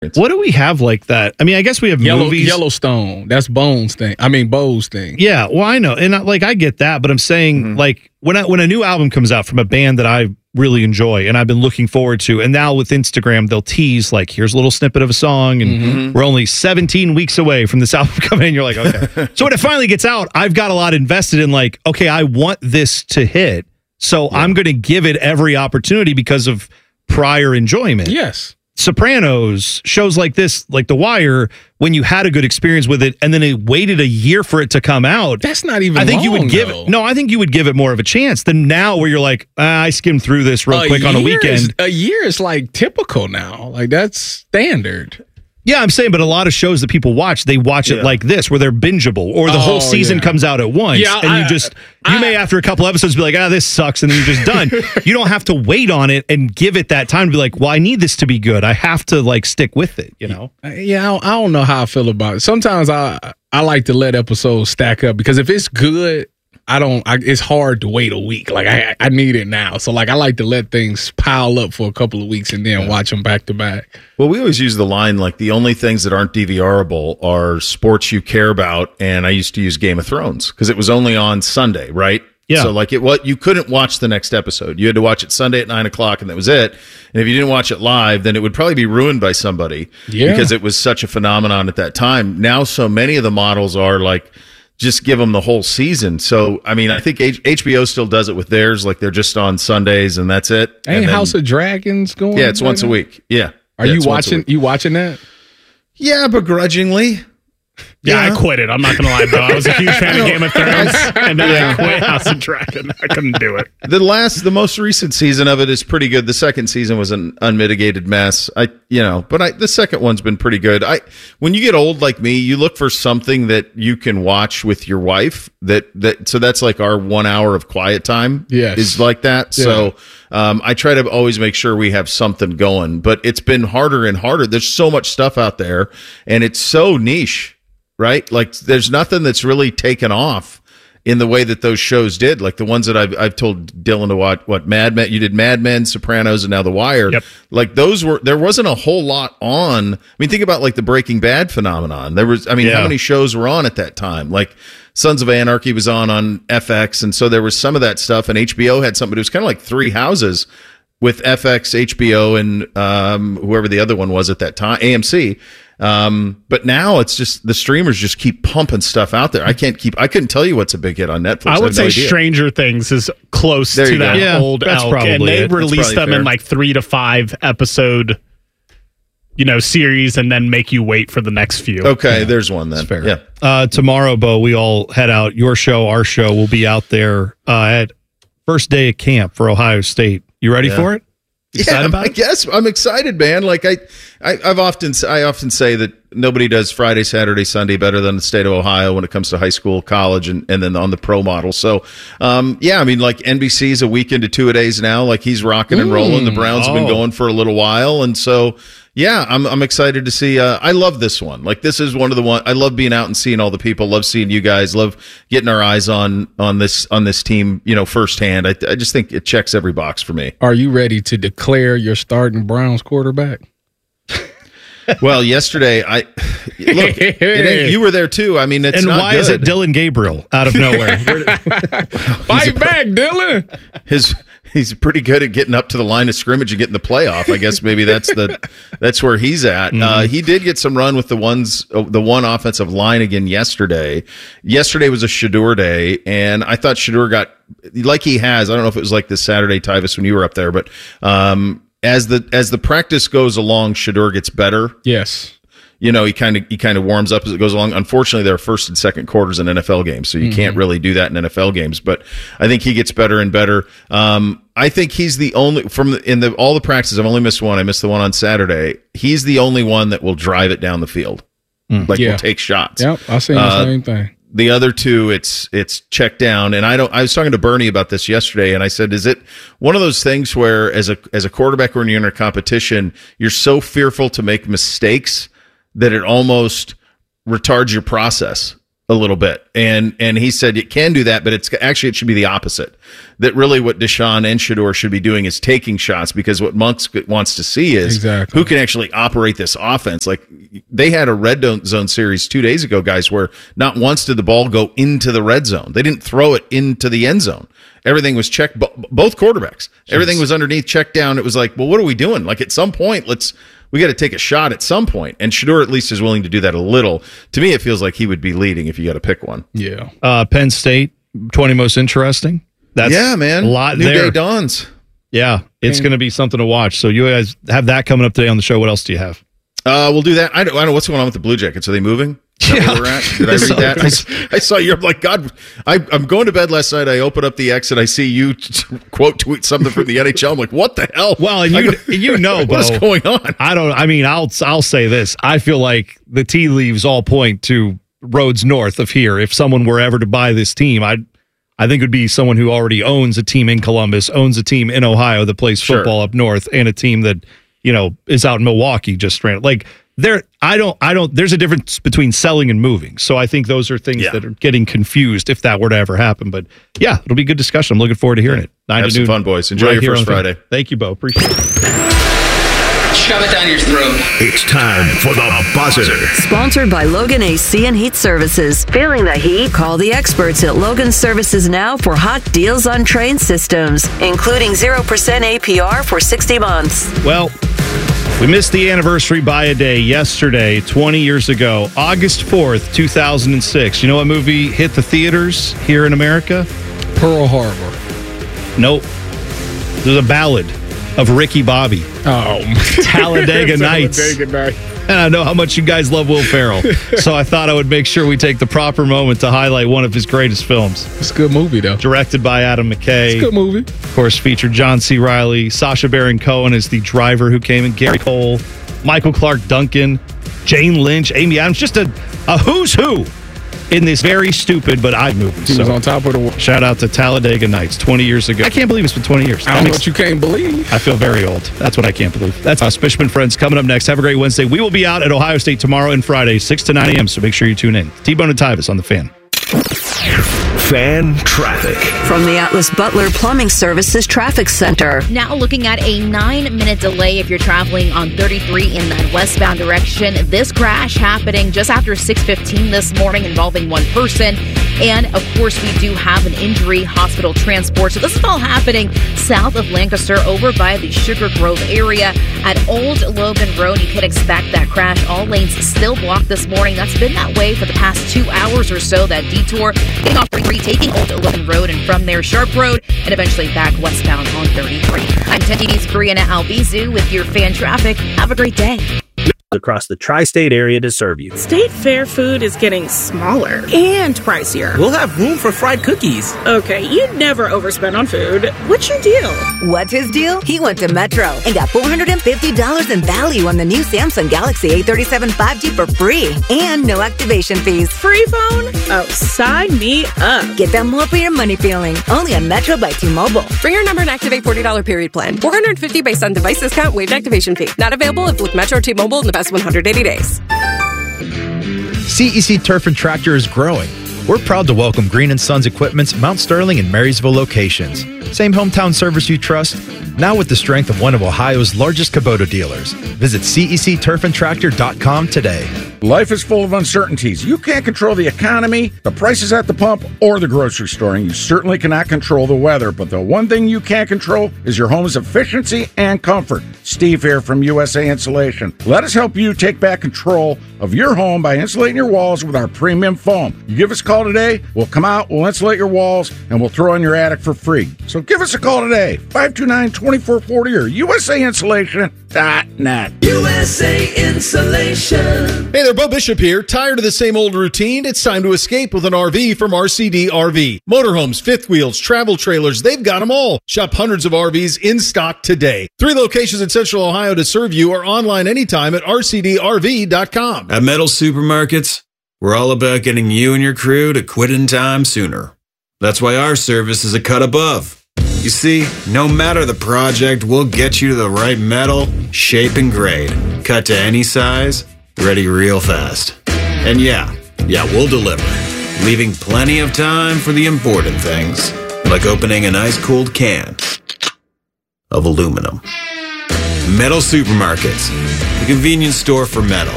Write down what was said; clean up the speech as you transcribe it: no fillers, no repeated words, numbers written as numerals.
What do we have like that? I mean, I guess we have movies. Yellowstone. That's Bo's thing. Yeah, well, I know. And I get that, but I'm saying like when a new album comes out from a band that I really enjoy and I've been looking forward to, and now with Instagram, they'll tease like, here's a little snippet of a song and we're only 17 weeks away from this album coming in. You're like, okay. So when it finally gets out, I've got a lot invested in like, okay, I want this to hit. So I'm going to give it every opportunity because of prior enjoyment. Yes. Sopranos, shows like this, like The Wire, when you had a good experience with it and then it waited a year for it to come out. That's not even I think long, you would give though. it. No, I think you would give it more of a chance than now where you're like, I skimmed through this real quick on a weekend. A year is like typical now. Like that's standard. Yeah, I'm saying, but a lot of shows that people watch, they watch it like this, where they're bingeable, or the whole season comes out at once, and you may after a couple episodes be like, this sucks, and then you're just done. You don't have to wait on it and give it that time to be like, well, I need this to be good. I have to like stick with it, you know? Yeah, I don't know how I feel about it. Sometimes I like to let episodes stack up because if it's good, it's hard to wait a week. Like I need it now. So like I like to let things pile up for a couple of weeks and then watch them back to back. Well, we always use the line like the only things that aren't DVRable are sports you care about. And I used to use Game of Thrones because it was only on Sunday, right? Yeah. So like you couldn't watch the next episode. You had to watch it Sunday at 9:00 and that was it. And if you didn't watch it live, then it would probably be ruined by somebody because it was such a phenomenon at that time. Now, so many of the models are like, just give them the whole season. So, I mean, I think HBO still does it with theirs. Like they're just on Sundays and that's it. Ain't House of Dragons going? Yeah, it's once a week. Yeah. Are you watching? You watching that? Yeah, begrudgingly. Yeah, I quit it. I'm not going to lie, though. I was a huge fan of Game of Thrones, and then I quit House of Dragon. I couldn't do it. The most recent season of it is pretty good. The second season was an unmitigated mess. The second one's been pretty good. When you get old like me, you look for something that you can watch with your wife. So that's like our 1 hour of quiet time. Yes. Is like that. Yeah. So I try to always make sure we have something going, but it's been harder and harder. There's so much stuff out there, and it's so niche. Right? Like there's nothing that's really taken off in the way that those shows did. Like the ones that I've told Dylan to watch, Mad Men, you did Mad Men, Sopranos, and now The Wire. Yep. Like there wasn't a whole lot on. I mean, think about like the Breaking Bad phenomenon. How many shows were on at that time? Like Sons of Anarchy was on FX. And so there was some of that stuff, and HBO had something. It was kind of like three houses with FX, HBO, and whoever the other one was at that time, AMC. But now it's just the streamers just keep pumping stuff out there. I couldn't tell you what's a big hit on Netflix. I would say Stranger Things is close to that old elk, and they release them in like 3 to 5 episode, series, and then make you wait for the next few. Okay, there's one then. Fair. Yeah. Tomorrow, Bo, we all head out. Your show, our show, will be out there at first day of camp for Ohio State. You ready for it? I guess I'm excited, man. Like I often say that nobody does Friday, Saturday, Sunday better than the state of Ohio when it comes to high school, college, and then on the pro model. So, I mean, like NBC's a week into 2-a-days now. Like he's rocking and rolling. The Browns have been going for a little while, and so. Yeah, I'm excited to see. I love this one. Like this is one of the one. I love being out and seeing all the people. Love seeing you guys. Love getting our eyes on this team. Firsthand. I just think it checks every box for me. Are you ready to declare your starting Browns quarterback? Well, yesterday you were there too. I mean, it's and not why good. Is it Dylan Gabriel out of nowhere? Fight back, Dylan. He's pretty good at getting up to the line of scrimmage and getting the playoff. I guess maybe that's where he's at. He did get some run with the one offensive line again yesterday. Yesterday was a Shedeur day, and I thought Shedeur got like he has. I don't know if it was like this Saturday, Tyvis, when you were up there, but as the practice goes along, Shedeur gets better. Yes. He kind of warms up as it goes along. Unfortunately, there are first and second quarters in NFL games, so you can't really do that in NFL games. But I think he gets better and better. I think he's the only all the practices. I've only missed one. I missed the one on Saturday. He's the only one that will drive it down the field, will take shots. Yep, I seen the same thing. The other two, it's check down. And I was talking to Bernie about this yesterday, and I said, is it one of those things where as a quarterback when you're in a competition, you're so fearful to make mistakes that it almost retards your process? a little bit. And he said it can do that, but it should be the opposite. That really what Deshaun and Shedeur should be doing is taking shots, because what Monks wants to see is who can actually operate this offense. Like, they had a red zone series 2 days ago, guys, where not once did the ball go into the red zone. They didn't throw it into the end zone. Everything was checked, both quarterbacks. Everything was underneath, checked down. It was like, well, what are we doing? Like, at some point, we got to take a shot at some point. And Shedeur at least is willing to do that a little. To me, it feels like he would be leading if you got to pick one. Yeah. Penn State, 20 most interesting. That's man. A lot New there. day dawns. Yeah, it's going to be something to watch. So you guys have that coming up today on the show. What else do you have? We'll do that. I don't know what's going on with the Blue Jackets. Are they moving? Where we're at? Did I read that? I saw you. I'm like, God, I'm going to bed last night. I open up the X and I see you quote tweet something from the NHL. I'm like, what the hell? Well, and you know, what's going on? I'll say this. I feel like the tea leaves all point to roads north of here. If someone were ever to buy this team, I think it would be someone who already owns a team in Columbus, owns a team in Ohio that plays football up north, and a team that, is out in Milwaukee just ran. Like, there's a difference between selling and moving. So I think those are things that are getting confused if that were to ever happen. But yeah, it'll be a good discussion. I'm looking forward to hearing it. 9 Have to noon. Some fun, boys. Enjoy your first Friday. Thank you, Bo. Appreciate it. Shove it down your throat. It's time for the buzzer. Sponsored by Logan AC and Heat Services. Feeling the heat? Call the experts at Logan Services now for hot deals on train systems, including 0% APR for 60 months. Well, we missed the anniversary by a day yesterday, 20 years ago, August 4th, 2006. You know what movie hit the theaters here in America? Pearl Harbor. Nope. There's a ballad of Ricky Bobby. Oh, Talladega Nights. And I know how much you guys love Will Ferrell. So I thought I would make sure we take the proper moment to highlight one of his greatest films. It's a good movie, though. Directed by Adam McKay. It's a good movie. Of course, featured John C. Reilly, Sacha Baron Cohen as the driver who came in, Gary Cole, Michael Clark Duncan, Jane Lynch, Amy Adams. Just a who's who in this very stupid but odd movie. He was on top of the world. Shout out to Talladega Nights 20 years ago. I can't believe it's been 20 years. I don't know what you can't believe. I feel very old. That's what I can't believe. That's us, Fishman Friends, coming up next. Have a great Wednesday. We will be out at Ohio State tomorrow and Friday, 6 to 9 a.m., so make sure you tune in. T-Bone and Tyvis on The Fan. Fan traffic. From the Atlas Butler Plumbing Services Traffic Center. Now looking at a 9-minute delay if you're traveling on 33 in that westbound direction. This crash happening just after 6:15 this morning involving one person. And, of course, we do have an injury hospital transport. So this is all happening south of Lancaster over by the Sugar Grove area at Old Logan Road. You can expect that crash. All lanes still blocked this morning. That's been that way for the past 2 hours or so. That detour getting off 33, taking Old Logan Road, and from there Sharp Road, and eventually back westbound on 33. I'm 10 TV's Brianna Albizu with your fan traffic. Have a great day. Across the tri-state area to serve you. State Fair food is getting smaller and pricier. We'll have room for fried cookies. Okay, you never overspend on food. What's your deal? What's his deal? He went to Metro and got $450 in value on the new Samsung Galaxy A37 5G for free and no activation fees. Free phone? Oh, sign me up. Get that more for your money feeling. Only on Metro by T-Mobile. Bring your number and activate $40 period plan. $450 based on device discount, waived activation fee. Not available if with Metro T-Mobile in the past 180 days. CEC Turf and Tractor is growing. We're proud to welcome Green & Sons Equipment's Mount Sterling and Marysville locations. Same hometown service you trust, now with the strength of one of Ohio's largest Kubota dealers. Visit CECTurfandTractor.com today. Life is full of uncertainties. You can't control the economy, the prices at the pump, or the grocery store, and you certainly cannot control the weather. But the one thing you can control is your home's efficiency and comfort. Steve here from USA Insulation. Let us help you take back control of your home by insulating your walls with our premium foam. You give us a call today, we'll come out, we'll insulate your walls, and we'll throw in your attic for free. So give us a call today, 529-2440 or USAinsulation.net. USA Insulation. Hey there, Bo Bishop here. Tired of the same old routine? It's time to escape with an RV from RCD RV. Motorhomes, fifth wheels, travel trailers, they've got them all. Shop hundreds of RVs in stock today. 3 locations in Central Ohio to serve you or online anytime at rcdrv.com. At Metal Supermarkets, we're all about getting you and your crew to quit in time sooner. That's why our service is a cut above. You see, no matter the project, we'll get you to the right metal, shape, and grade. Cut to any size, ready real fast. And yeah, we'll deliver. leaving plenty of time for the important things, like opening an ice-cold can of aluminum. Metal Supermarkets, the convenience store for metal.